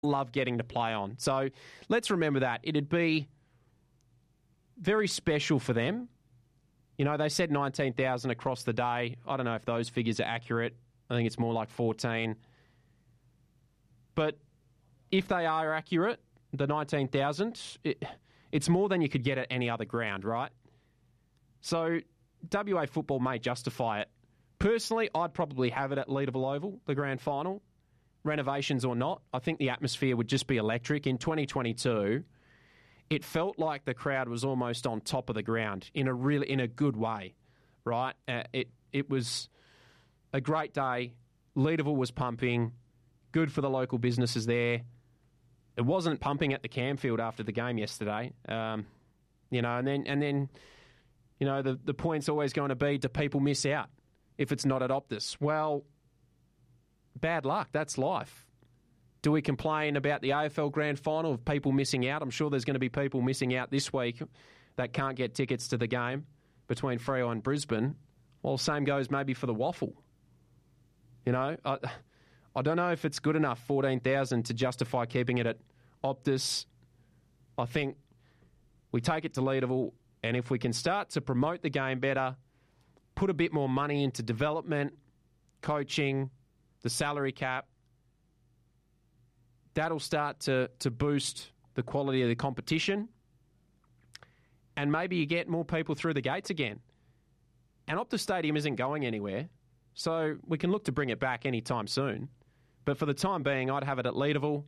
love getting to play on. So let's remember that. It'd be very special for them. You know, they said 19,000 across the day. I don't know if those figures are accurate. I think it's more like 14. But if they are accurate, the 19,000, it's more than you could get at any other ground, right? So WA football may justify it. Personally, I'd probably have it at Leederville Oval, the grand final. Renovations or not, I think the atmosphere would just be electric. In 2022, it felt like the crowd was almost on top of the ground in a good way, right? It was a great day. Leederville was pumping, good for the local businesses there. It wasn't pumping at the Camfield after the game yesterday, and then the point's always going to be: do people miss out if it's not at Optus? Well, bad luck. That's life. Do we complain about the AFL Grand Final of people missing out? I'm sure there's going to be people missing out this week that can't get tickets to the game between Freo and Brisbane. Well, same goes maybe for the Waffle. You know, I don't know if it's good enough, 14,000, to justify keeping it at Optus. I think we take it to Leederville, and if we can start to promote the game better, put a bit more money into development, coaching, the salary cap, that'll start to boost the quality of the competition, and maybe you get more people through the gates again. And Optus Stadium isn't going anywhere, so we can look to bring it back anytime soon. But for the time being, I'd have it at Leederville.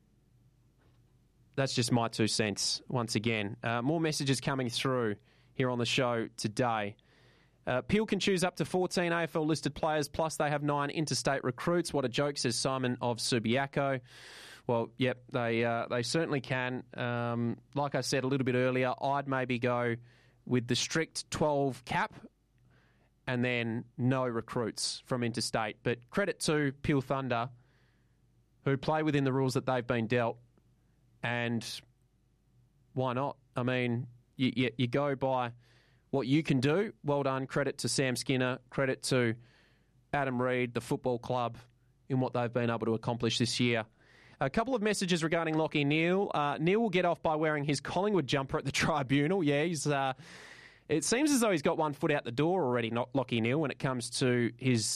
That's just my 2 cents once again. More messages coming through here on the show today. Peel can choose up to 14 AFL-listed players, plus they have 9 interstate recruits. What a joke, says Simon of Subiaco. Well, yep, they certainly can. Like I said a little bit earlier, I'd maybe go with the strict 12 cap and then no recruits from interstate. But credit to Peel Thunder, who play within the rules that they've been dealt. And why not? I mean, you go by what you can do. Well done. Credit to Sam Skinner. Credit to Adam Reid, the football club, in what they've been able to accomplish this year. A couple of messages regarding Lachie Neale. Neale will get off by wearing his Collingwood jumper at the tribunal. Yeah, it seems as though he's got one foot out the door already, not Lachie Neale, when it comes to his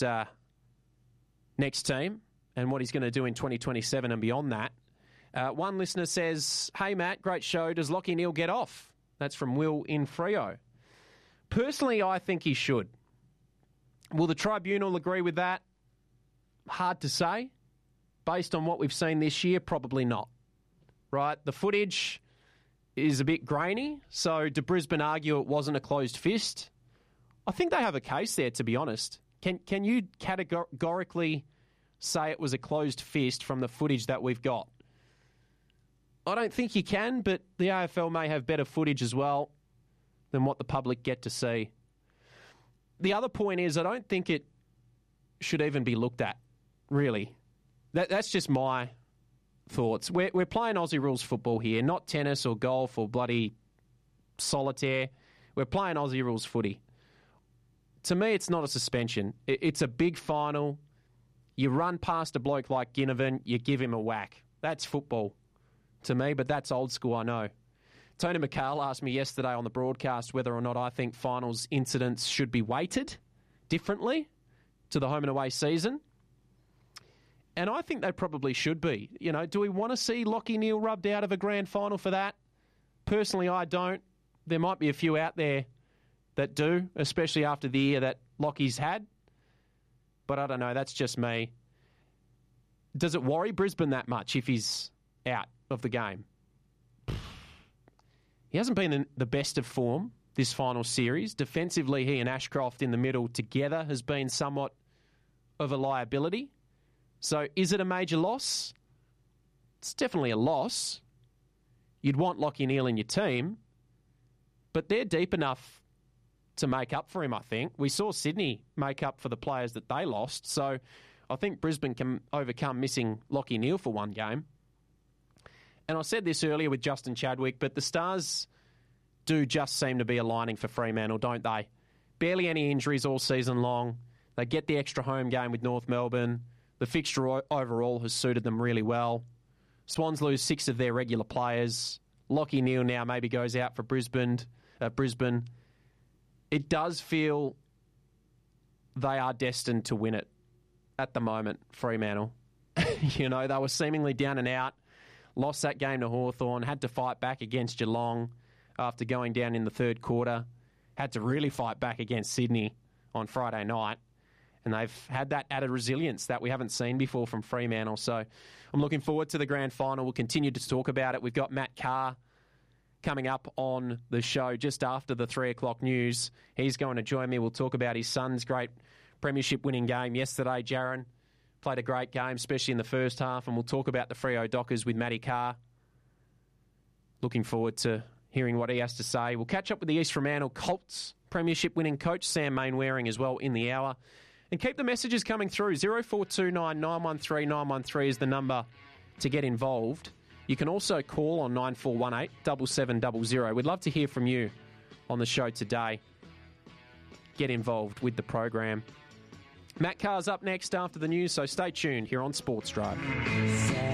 next team and what he's going to do in 2027 and beyond that. One listener says, "Hey, Matt, great show. Does Lachie Neale get off?" That's from Will in Freo. Personally, I think he should. Will the tribunal agree with that? Hard to say. Based on what we've seen this year, probably not. Right? The footage is a bit grainy, so do Brisbane argue it wasn't a closed fist? I think they have a case there, to be honest. Can you categorically say it was a closed fist from the footage that we've got? I don't think you can, but the AFL may have better footage as well than what the public get to see. The other point is I don't think it should even be looked at, really. That's just my thoughts. We're playing Aussie rules football here, not tennis or golf or bloody solitaire. We're playing Aussie rules footy. To me, it's not a suspension. It's a big final. You run past a bloke like Ginnivan, you give him a whack. That's football to me, but that's old school, I know. Tony McHale asked me yesterday on the broadcast whether or not I think finals incidents should be weighted differently to the home and away season. And I think they probably should be. You know, do we want to see Lachie Neale rubbed out of a grand final for that? Personally, I don't. There might be a few out there that do, especially after the year that Lockie's had. But I don't know, that's just me. Does it worry Brisbane that much if he's out of the game? He hasn't been in the best of form this final series. Defensively, he and Ashcroft in the middle together has been somewhat of a liability. So is it a major loss? It's definitely a loss. You'd want Lachie Neale in your team, but they're deep enough to make up for him, I think. We saw Sydney make up for the players that they lost, so I think Brisbane can overcome missing Lachie Neale for one game. And I said this earlier with Justin Chadwick, but the Stars do just seem to be aligning for Fremantle, don't they? Barely any injuries all season long. They get the extra home game with North Melbourne. The fixture overall has suited them really well. Swans lose 6 of their regular players. Lachie Neale now maybe goes out for Brisbane. It does feel they are destined to win it at the moment, Fremantle. They were seemingly down and out. Lost that game to Hawthorn. Had to fight back against Geelong after going down in the third quarter. Had to really fight back against Sydney on Friday night. And they've had that added resilience that we haven't seen before from Fremantle. So I'm looking forward to the grand final. We'll continue to talk about it. We've got Matt Carr coming up on the show just after the 3 o'clock news. He's going to join me. We'll talk about his son's great premiership winning game yesterday. Jaron played a great game, especially in the first half. And we'll talk about the Freo Dockers with Matty Carr. Looking forward to hearing what he has to say. We'll catch up with the East Fremantle Colts premiership winning coach, Sam Mainwaring, as well in the hour. And keep the messages coming through. 0429 913 913 is the number to get involved. You can also call on 9418 7700. We'd love to hear from you on the show today. Get involved with the program. Matt Carr's up next after the news, so stay tuned here on Sports Drive.